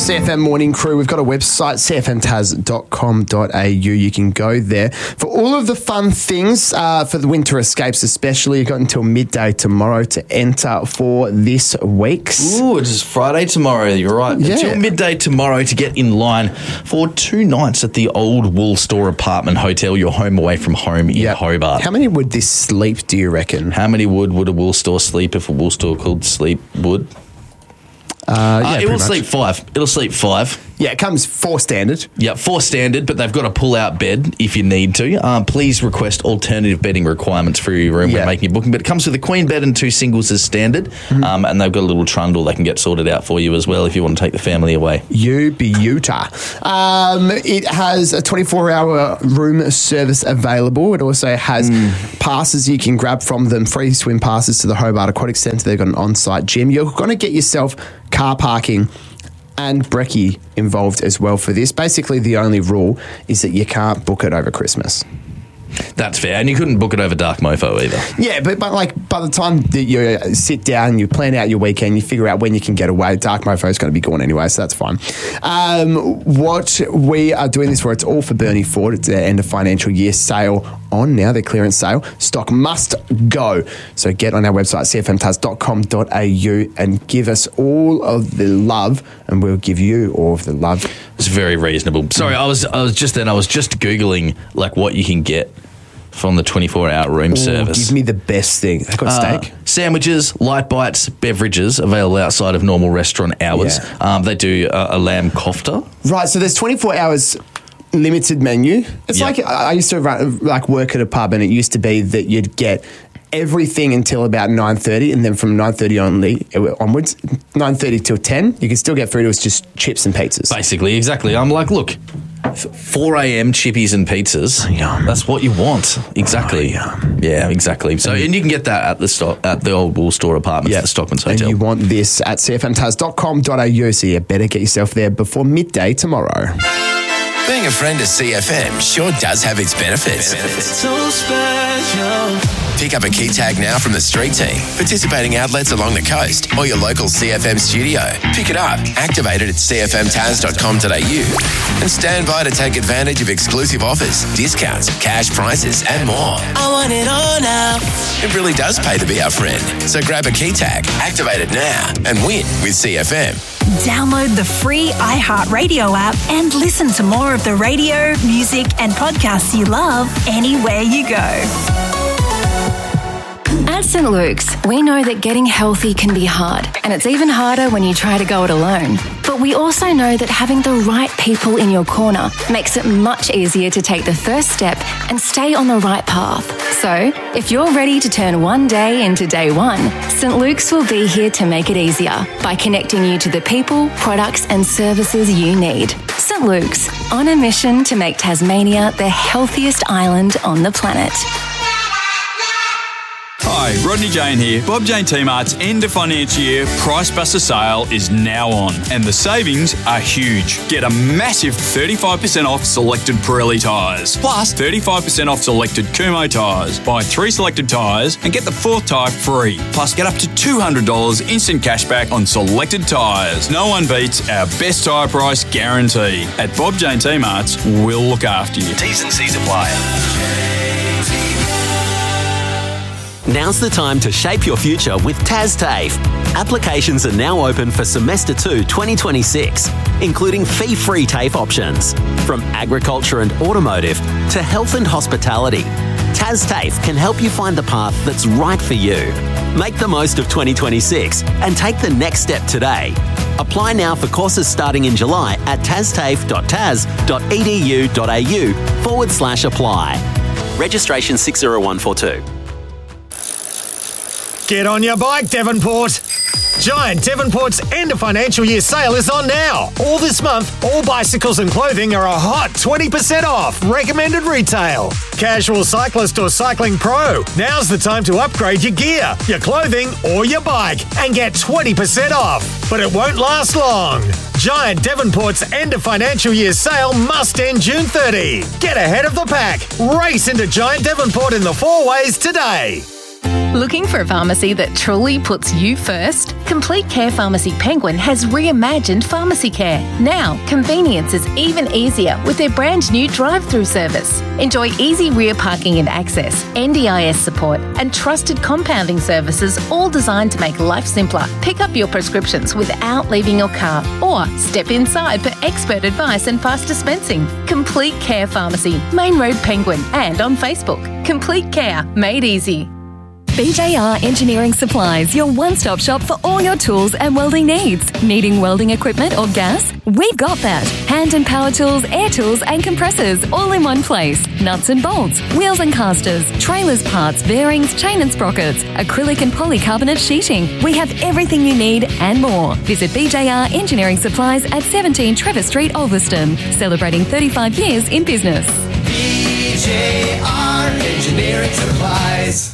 CFM Morning Crew. We've got a website, cfmtaz.com.au. You can go there for all of the fun things for the winter escapes especially. You've got until midday tomorrow to enter for this week's. Ooh, it is Friday tomorrow. You're right. Yeah. Until midday tomorrow to get in line for 2 nights at the Old Wool Store Apartment Hotel, your home away from home in Hobart. How many would this sleep, do you reckon? How many would a wool store sleep if a wool store called Sleep would? It will sleep 5. It'll sleep 5. Yeah, it comes 4 standard. Yeah, 4 standard, but they've got a pull-out bed if you need to. Please request alternative bedding requirements for your room when making your booking. But it comes with a queen bed and 2 singles as standard, and they've got a little trundle they can get sorted out for you as well if you want to take the family away. You beauta. It has a 24-hour room service available. It also has passes you can grab from them, free swim passes to the Hobart Aquatic Centre. They've got an on-site gym. You're going to get yourself car parking and brekkie involved as well for this. Basically, the only rule is that you can't book it over Christmas. That's fair. And you couldn't book it over Dark Mofo either. Yeah, but like by the time that you sit down, you plan out your weekend, you figure out when you can get away, Dark Mofo is going to be gone anyway, so that's fine. What we are doing this for, it's all for Bernie Ford. It's their end of financial year sale on now, their clearance sale. Stock must go. So get on our website, cfmtaz.com.au, and give us all of the love, and we'll give you all of the love. It's very reasonable. Sorry, I was just Googling like what you can get from the 24-hour room service. Give me the best thing. They've got steak. Sandwiches, light bites, beverages available outside of normal restaurant hours. Yeah. They do a lamb kofta. Right, so there's 24 hours limited menu. It's like I used to work at a pub, and it used to be that you'd get everything until about 9:30, and then from 9:30 onwards, 9:30 till 10, you can still get food. It was just chips and pizzas. Basically, exactly. I'm like, look, 4 a.m. chippies and pizzas. Yum. That's what you want. Exactly. Yeah, exactly. So, and you can get that at the Old Wool Store Apartments at the Stockman's Hotel. And you want this at cfmtaz.com.au, so you better get yourself there before midday tomorrow. Being a friend of CFM sure does have its benefits. So special. Pick up a key tag now from the street team, participating outlets along the coast, or your local CFM studio. Pick it up, activate it at cfmtaz.com.au, and stand by to take advantage of exclusive offers, discounts, cash prizes, and more. I want it all now. It really does pay to be our friend. So grab a key tag, activate it now, and win with CFM. Download the free iHeartRadio app and listen to more of the radio, music, and podcasts you love anywhere you go. At St. Luke's, we know that getting healthy can be hard, and it's even harder when you try to go it alone. But we also know that having the right people in your corner makes it much easier to take the first step and stay on the right path. So, if you're ready to turn one day into day one, St. Luke's will be here to make it easier by connecting you to the people, products, and services you need. St. Luke's, on a mission to make Tasmania the healthiest island on the planet. Hi, Rodney Jane here. Bob Jane T-Mart's end of financial year Price Buster sale is now on, and the savings are huge. Get a massive 35% off selected Pirelli tyres, plus 35% off selected Kumho tyres. Buy 3 selected tyres and get the 4th tyre free, plus get up to $200 instant cashback on selected tyres. No one beats our best tyre price guarantee. At Bob Jane T-Mart's, we'll look after you. T's and C's apply. Now's the time to shape your future with TasTAFE. Applications are now open for Semester 2 2026, including fee-free TAFE options. From agriculture and automotive to health and hospitality, TasTAFE can help you find the path that's right for you. Make the most of 2026 and take the next step today. Apply now for courses starting in July at tastafe.tas.edu.au/apply. Registration 60142. Get on your bike, Devonport. Giant Devonport's end of financial year sale is on now. All this month, all bicycles and clothing are a hot 20% off recommended retail. Casual cyclist or cycling pro, now's the time to upgrade your gear, your clothing or your bike and get 20% off. But it won't last long. Giant Devonport's end of financial year sale must end June 30. Get ahead of the pack. Race into Giant Devonport in the 4 ways today. Looking for a pharmacy that truly puts you first? Complete Care Pharmacy Penguin has reimagined pharmacy care. Now, convenience is even easier with their brand new drive-through service. Enjoy easy rear parking and access, NDIS support, and trusted compounding services, all designed to make life simpler. Pick up your prescriptions without leaving your car, or step inside for expert advice and fast dispensing. Complete Care Pharmacy, Main Road Penguin, and on Facebook. Complete Care, made easy. BJR Engineering Supplies, your one-stop shop for all your tools and welding needs. Needing welding equipment or gas? We've got that. Hand and power tools, air tools and compressors, all in one place. Nuts and bolts, wheels and casters, trailers parts, bearings, chain and sprockets, acrylic and polycarbonate sheeting. We have everything you need and more. Visit BJR Engineering Supplies at 17 Trevor Street, Ulverston. Celebrating 35 years in business. BJR Engineering Supplies.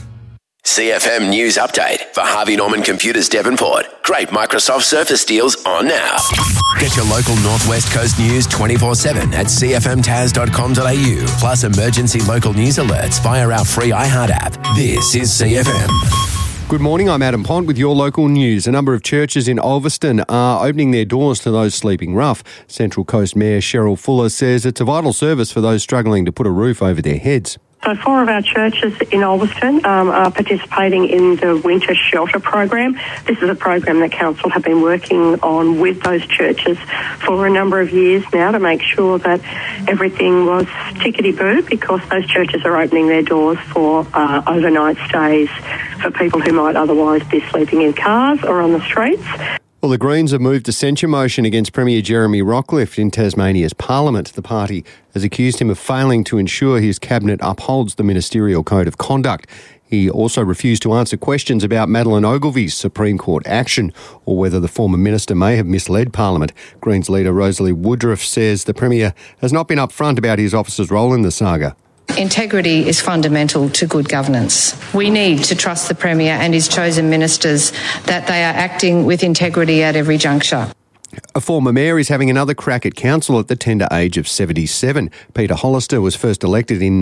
CFM News Update for Harvey Norman Computers Devonport. Great Microsoft Surface deals on now. Get your local Northwest Coast news 24/7 at cfmtaz.com.au. Plus emergency local news alerts via our free iHeart app. This is CFM. Good morning, I'm Adam Pont with your local news. A number of churches in Ulverston are opening their doors to those sleeping rough. Central Coast Mayor Cheryl Fuller says it's a vital service for those struggling to put a roof over their heads. So 4 of our churches in Ulverston are participating in the Winter Shelter program. This is a program that Council have been working on with those churches for a number of years now to make sure that everything was tickety-boo, because those churches are opening their doors for overnight stays for people who might otherwise be sleeping in cars or on the streets. Well, the Greens have moved a censure motion against Premier Jeremy Rockliff in Tasmania's Parliament. The party has accused him of failing to ensure his cabinet upholds the ministerial code of conduct. He also refused to answer questions about Madeleine Ogilvy's Supreme Court action or whether the former minister may have misled Parliament. Greens leader Rosalie Woodruff says the Premier has not been upfront about his office's role in the saga. Integrity is fundamental to good governance. We need to trust the Premier and his chosen ministers that they are acting with integrity at every juncture. A former mayor is having another crack at council at the tender age of 77. Peter Hollister was first elected in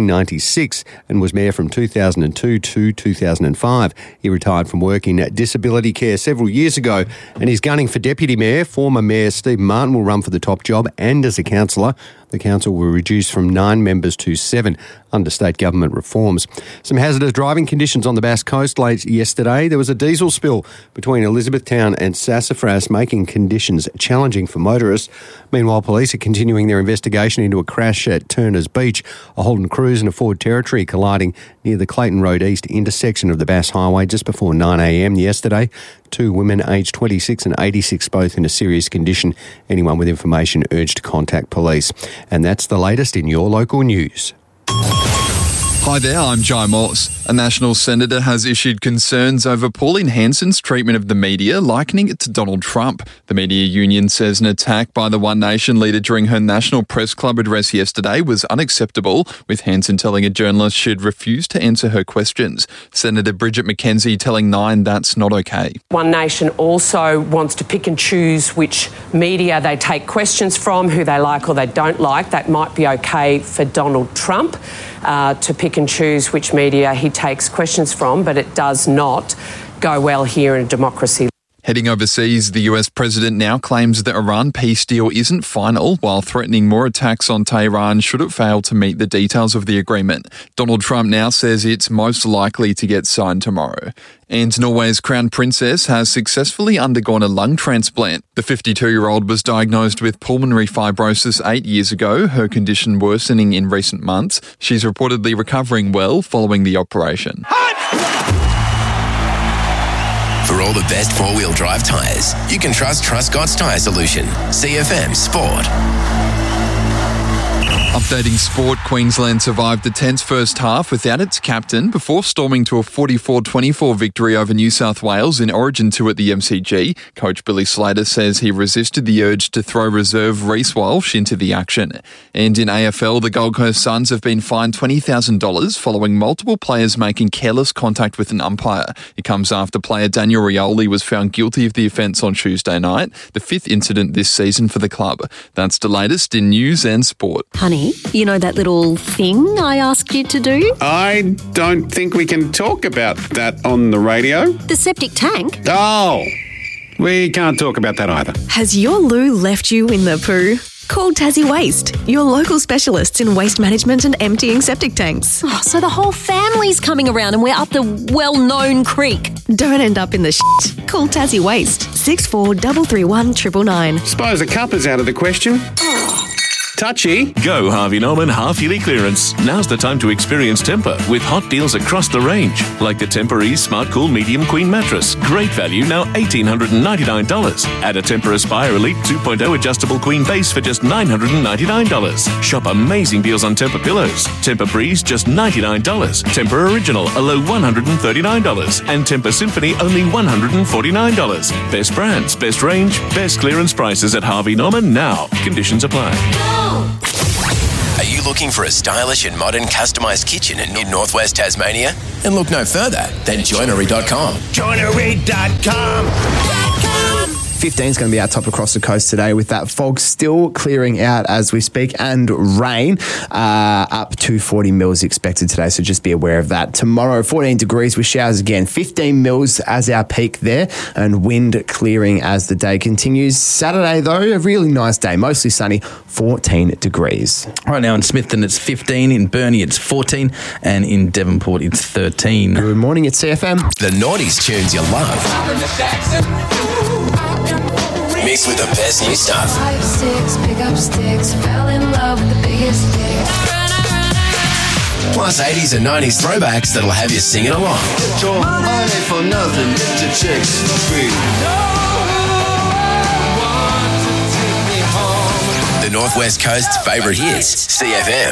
1996 and was mayor from 2002 to 2005. He retired from work in disability care several years ago and is gunning for deputy mayor. Former Mayor Stephen Martin will run for the top job and as a councillor. The council will reduce from 9 members to 7 under state government reforms. Some hazardous driving conditions on the Bass Coast late yesterday. There was a diesel spill between Elizabethtown and Sassafras, making conditions challenging for motorists. Meanwhile, police are continuing their investigation into a crash at Turners Beach. A Holden Cruise and a Ford Territory colliding near the Clayton Road East intersection of the Bass Highway just before 9 a.m. yesterday. 2 women aged 26 and 86 both in a serious condition. Anyone with information urged to contact police. And that's the latest in your local news. Hi there, I'm Jai Morse. A National Senator has issued concerns over Pauline Hanson's treatment of the media, likening it to Donald Trump. The media union says an attack by the One Nation leader during her National Press Club address yesterday was unacceptable, with Hanson telling a journalist she'd refuse to answer her questions. Senator Bridget McKenzie telling Nine that's not okay. One Nation also wants to pick and choose which media they take questions from, who they like or they don't like. That might be okay for Donald Trump to pick and choose which media he takes questions from, but it does not go well here in a democracy. Heading overseas, the US president now claims the Iran peace deal isn't final, while threatening more attacks on Tehran should it fail to meet the details of the agreement. Donald Trump now says it's most likely to get signed tomorrow. And Norway's crown princess has successfully undergone a lung transplant. The 52-year-old was diagnosed with pulmonary fibrosis 8 years ago, her condition worsening in recent months. She's reportedly recovering well following the operation. For all the best four-wheel drive tyres, you can trust Truscott's Tyre Solution. CFM Sport. Updating sport, Queensland survived the tense first half without its captain before storming to a 44-24 victory over New South Wales in Origin 2 at the MCG. Coach Billy Slater says he resisted the urge to throw reserve Reece Walsh into the action. And in AFL, the Gold Coast Suns have been fined $20,000 following multiple players making careless contact with an umpire. It comes after player Daniel Rioli was found guilty of the offence on Tuesday night, the 5th incident this season for the club. That's the latest in news and sport. Honey, me? You know, that little thing I asked you to do? I don't think we can talk about that on the radio. The septic tank? Oh, we can't talk about that either. Has your loo left you in the poo? Call Tassie Waste, your local specialists in waste management and emptying septic tanks. Oh, so the whole family's coming around and we're up the well-known creek. Don't end up in the shit. Call Tassie Waste, 643331 999. Suppose a cup is out of the question. Touchy. Go Harvey Norman half-yearly clearance. Now's the time to experience Tempur with hot deals across the range. Like the Tempur-Ease Smart Cool Medium Queen Mattress. Great value, now $1,899. Add a Tempur Aspire Elite 2.0 Adjustable Queen Base for just $999. Shop amazing deals on Tempur Pillows. Tempur Breeze, just $99. Tempur Original, a low $139. And Tempur Symphony, only $149. Best brands, best range, best clearance prices at Harvey Norman now. Conditions apply. Are you looking for a stylish and modern customised kitchen in northwest Tasmania? Then look no further than joinery.com. Joinery.com. 15 is going to be our top across the coast today with that fog still clearing out as we speak and rain up to 40 mils expected today, so just be aware of that. Tomorrow 14 degrees with showers again, 15 mils as our peak there, and wind clearing as the day continues. Saturday though, a really nice day, mostly sunny, 14 degrees. Right now in Smithton it's 15, in Burnie it's 14, and in Devonport it's 13. Good morning, it's CFM. The noughties tunes you love, mixed with the best new stuff. 5, 6, pick up sticks, fell in love with the biggest dick. Plus 80s and 90s throwbacks that'll have you singing along. Get your money for nothing, get your chicks for free. The Northwest Coast's favourite hits, CFM.